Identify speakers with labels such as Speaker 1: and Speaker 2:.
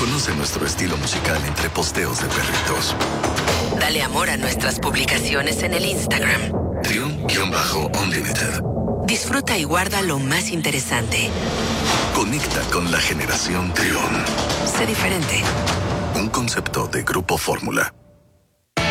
Speaker 1: Conoce nuestro estilo musical entre posteos de perritos.
Speaker 2: Dale amor a nuestras publicaciones en el Instagram.
Speaker 1: Triun-Unlimited.
Speaker 2: Disfruta y guarda lo más interesante.
Speaker 1: Conecta con la generación Triun.
Speaker 2: Sé diferente.
Speaker 1: Un concepto de Grupo Fórmula.